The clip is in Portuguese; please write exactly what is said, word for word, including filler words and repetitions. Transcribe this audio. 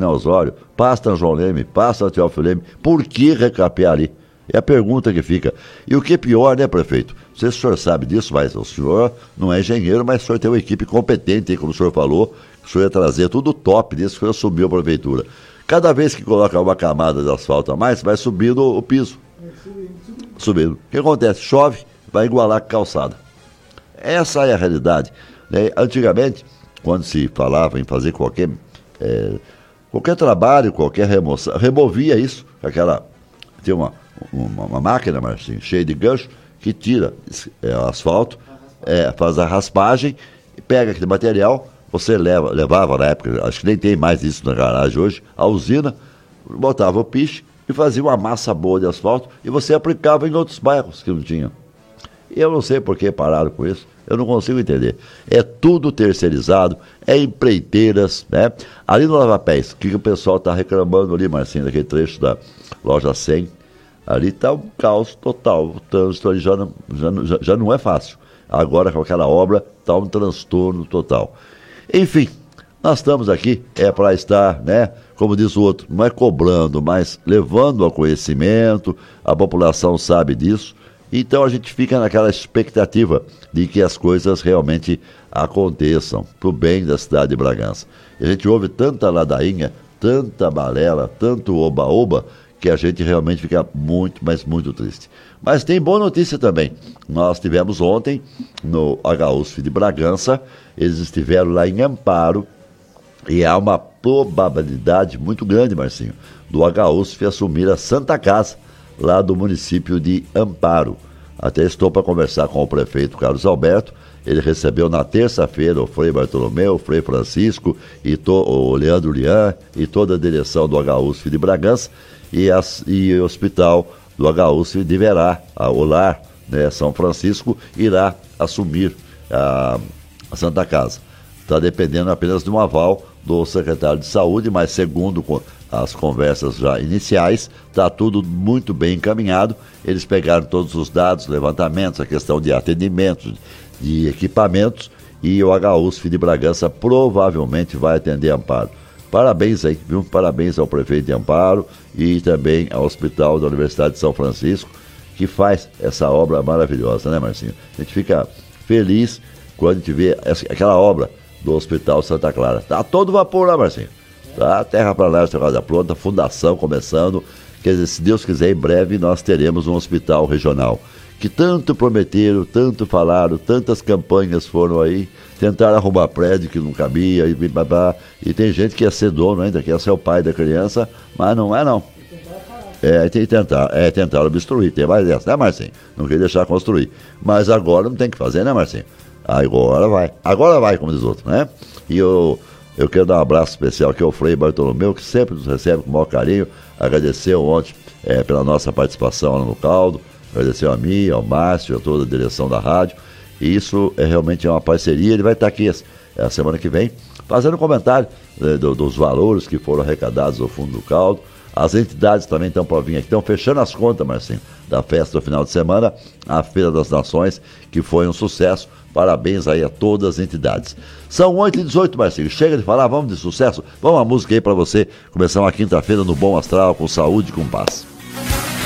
Coronel Osório, passa na João Leme, passa na Teófilo Leme, por que recapear ali? É a pergunta que fica. E o que é pior, né, prefeito? Não sei se o senhor sabe disso, mas o senhor não é engenheiro, mas o senhor tem uma equipe competente, como o senhor falou, o senhor ia trazer tudo top disso que o senhor assumiu a prefeitura. Cada vez que coloca uma camada de asfalto a mais, vai subindo o piso. Subindo. O que acontece? Chove, vai igualar com a calçada. Essa é a realidade. Né? Antigamente, quando se falava em fazer qualquer, é, qualquer trabalho, qualquer remoção, removia isso, aquela, tem uma, uma, uma máquina, Marcinho, cheia de gancho, que tira é, o asfalto, é, faz a raspagem, pega aquele material, você leva, levava na época, acho que nem tem mais isso na garagem hoje, a usina, botava o piche e fazia uma massa boa de asfalto e você aplicava em outros bairros que não tinham. E eu não sei por que pararam com isso, eu não consigo entender. É tudo terceirizado, é empreiteiras, né? Ali no Lava Pés, o que, que o pessoal está reclamando ali, Marcinho, daquele trecho da loja cem, ali está um caos total, o trânsito ali já não, já, já não é fácil. Agora com aquela obra está um transtorno total. Enfim, nós estamos aqui, é para estar, né, como diz o outro, não é cobrando, mas levando ao conhecimento, a população sabe disso, então a gente fica naquela expectativa de que as coisas realmente aconteçam para o bem da cidade de Bragança. E a gente ouve tanta ladainha, tanta balela, tanto oba-oba, que a gente realmente fica muito, mas muito triste. Mas tem boa notícia também. Nós tivemos ontem, no H U S F de Bragança, eles estiveram lá em Amparo, e há uma probabilidade muito grande, Marcinho, do H U S F assumir a Santa Casa, lá do município de Amparo. Até estou para conversar com o prefeito Carlos Alberto. Ele recebeu na terça-feira o Frei Bartolomeu, o Frei Francisco, e to, o Leandro Lian e toda a direção do H U S F de Bragança, e, as, e o hospital do H U S F de Verá, a, o lar, né, São Francisco, irá assumir a, a Santa Casa. Está dependendo apenas de um aval do secretário de Saúde, mas segundo as conversas já iniciais, está tudo muito bem encaminhado. Eles pegaram todos os dados, levantamentos, a questão de atendimentos, de equipamentos, e o H U S F de Bragança provavelmente vai atender Amparo. Parabéns aí, viu? Parabéns ao prefeito de Amparo e também ao Hospital da Universidade de São Francisco, que faz essa obra maravilhosa, né, Marcinho? A gente fica feliz quando a gente vê essa, aquela obra do Hospital Santa Clara. Tá a todo vapor lá, Marcinho. Tá? Terra para lá, casa pronta, fundação começando. Quer dizer, se Deus quiser, em breve nós teremos um hospital regional. Que tanto prometeram, tanto falaram, tantas campanhas foram aí, tentaram arrumar prédio que não cabia, e, babá, e tem gente que ia ser dono ainda, que ia ser o pai da criança, mas não é não. É, tem que tentar, é tentar obstruir, tem mais essa, né, Marcinho? Não queria deixar construir. Mas agora não tem que fazer, né, Marcinho? Agora vai, agora vai, como diz outro, né? E eu, eu quero dar um abraço especial aqui ao Frei Bartolomeu, que sempre nos recebe com o maior carinho, agradeceu ontem é, pela nossa participação lá no Caldo, agradeceu a mim, ao Márcio, a toda a direção da rádio, e isso é realmente uma parceria. Ele vai estar aqui a semana que vem, fazendo um comentário né, do, dos valores que foram arrecadados ao fundo do Caldo. As entidades também estão para vir aqui, estão fechando as contas, Marcinho, da festa do final de semana, a Feira das Nações, que foi um sucesso. Parabéns aí a todas as entidades. São oito e dezoito, Marcinho. Chega de falar, vamos de sucesso. Vamos a música aí para você começar uma quinta-feira no Bom Astral, com saúde e com paz.